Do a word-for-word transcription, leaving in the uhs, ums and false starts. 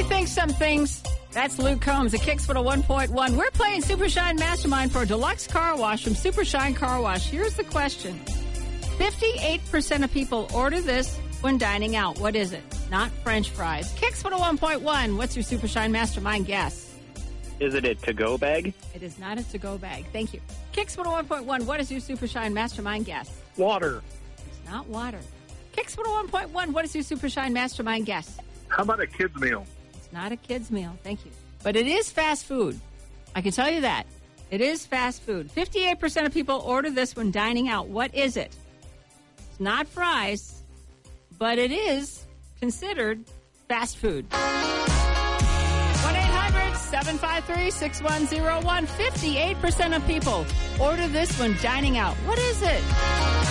rethink some things. That's Luke Combs at Kicks one oh point one. We're playing Super Shine Mastermind for a deluxe car wash from Super Shine Car Wash. Here's the question. fifty-eight percent of people order this when dining out. What is it? Not French fries. Kicks one oh one point one. What's your Super Shine Mastermind guess? Is it a to-go bag? It is not a to-go bag. Thank you. Kicks one oh one point one. What is your Super Shine Mastermind guess? Water. It's not water. Kicks one oh one point one. What is your Super Shine Mastermind guess? How about a kid's meal? It's not a kid's meal. Thank you. But it is fast food. I can tell you that. It is fast food. fifty-eight percent of people order this when dining out. What is it? It's not fries, but it is considered fast food. one eight hundred seven five three six one zero one. fifty-eight percent of people order this when dining out. What is it?